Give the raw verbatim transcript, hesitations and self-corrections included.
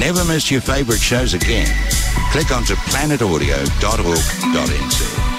never miss your favourite shows again, click onto planet audio dot org dot n z.